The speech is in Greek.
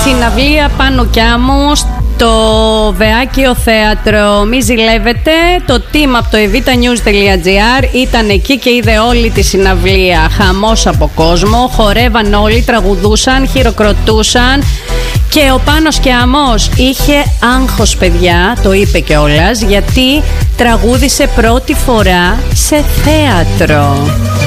Συναυλία Πάνο Κιάμου στο Βεάκιο Θέατρο. Μη ζηλεύετε. Το team από το evitanews.gr ήταν εκεί και είδε όλη τη συναυλία. Χαμός από κόσμο. Χορεύαν όλοι, τραγουδούσαν, χειροκροτούσαν. Και ο Πάνος Κιάμος είχε άγχος, παιδιά, το είπε κιόλας, γιατί τραγούδισε πρώτη φορά σε θέατρο.